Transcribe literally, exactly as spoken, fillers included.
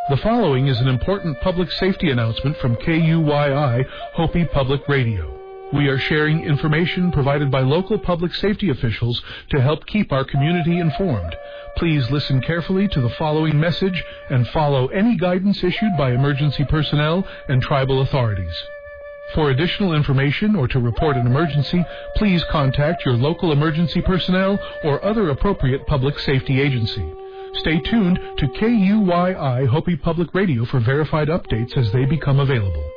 The following is an important public safety announcement from K U Y I Hopi Public Radio. We are sharing information provided by local public safety officials to help keep our community informed. Please listen carefully to the following message and follow any guidance issued by emergency personnel and tribal authorities. For additional information or to report an emergency, please contact your local emergency personnel or other appropriate public safety agency. Stay tuned to K U Y I Hopi Public Radio for verified updates as they become available.